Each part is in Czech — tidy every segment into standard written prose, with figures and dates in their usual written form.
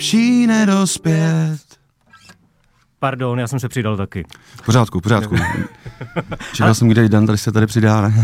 přijde dospět. Pardon, já jsem se přidal taky. V pořádku. Čekal jsem, kde Dan, tady se tady přidá, ne?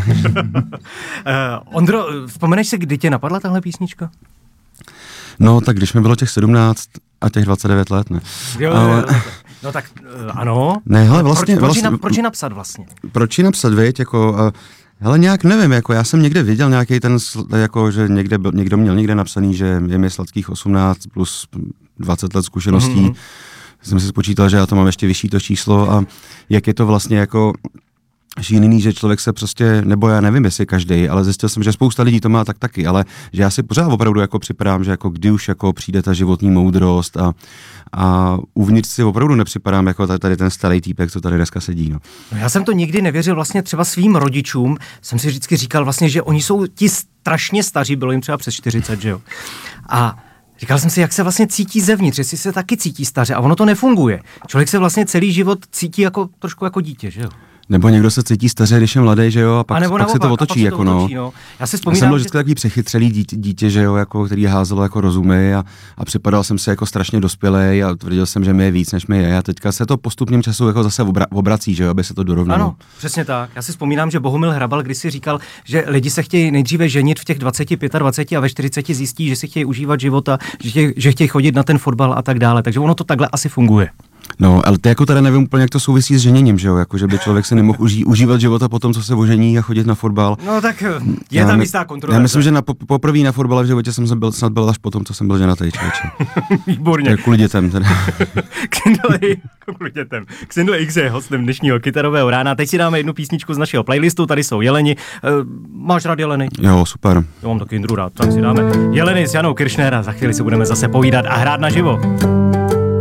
Ondro, vzpomeneš si, kdy tě napadla tahle písnička? No, tak když mi bylo těch 17 a těch 29 let, ne? Jo, no tak ano. Ne, hele, vlastně... Proč ji napsat vlastně? Proč ji napsat, viď, jako... Hele, nějak nevím, jako já jsem někde viděl nějaký ten, jako, že někdo měl někde napsaný, že je mi sladkých 18 plus 20 let zkušeností. Jsem si spočítal, že já to mám ještě vyšší to číslo a jak je to vlastně jako šílený, že člověk se prostě, nebo já nevím, jestli každý, ale zjistil jsem, že spousta lidí to má tak taky, ale že já si pořád opravdu jako připadám, že jako kdy už jako přijde ta životní moudrost a uvnitř si opravdu nepřipadám jako tady ten starý týpek, co tady dneska sedí. No. No já jsem to nikdy nevěřil vlastně třeba svým rodičům, jsem si vždycky říkal vlastně, že oni jsou ti strašně staří, bylo jim třeba přes 40, že jo. A říkal jsem si, jak se vlastně cítí zevnitř, jestli se taky cítí staře a ono to nefunguje. Člověk se vlastně celý život cítí jako trošku jako dítě, že jo. Nebo někdo se cítí staře, když je mladý, že jo, a pak se to otočí, jako no. Já si vzpomínám, jsem byl vždycky takový přechytřelý dítě, že jo, jako, který házelo jako rozumy a připadal jsem se jako strašně dospělej a tvrdil jsem, že mi je víc, než mi je a teďka se to postupným času jako zase obrací, že jo, aby se to dorovnalo. Ano, přesně tak. Já si vzpomínám, že Bohumil Hrabal kdysi říkal, že lidi se chtějí nejdříve ženit v těch 20, 25 a ve 40 zjistí, že si chtějí užívat života, že chtějí chodit na ten fotbal a tak dále. Takže ono to takhle asi funguje. No, ale ty jako teda nevím úplně, jak to souvisí s ženěním, že jo, jako že by člověk se nemohl užívat života po tom, co se ožení a chodit na fotbal. No tak je tam jistá kontroverze. Já myslím, že poprvé na fotbale v životě jsem snad byl až potom, co jsem byl ženatý, člověče. Výborně. Kvůli dětem teda. Kvůli dětem. Xindle X je hostem dnešního kytarového rána. Teď si dáme jednu písničku z našeho playlistu, tady jsou Jeleni. Máš rád jeleny? Jo, super. Já mám taky Indru rád, tak si dáme Jeleny s Janou Kiršner a za chvíli si budeme zase povídat a hrát naživo.